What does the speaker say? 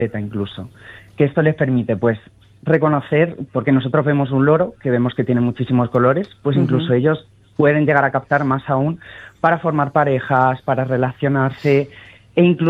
incluso. Que esto les permite, pues, reconocer, porque nosotros vemos un loro, que vemos que tiene muchísimos colores, pues incluso ellos pueden llegar a captar más aún para formar parejas, para relacionarse e incluso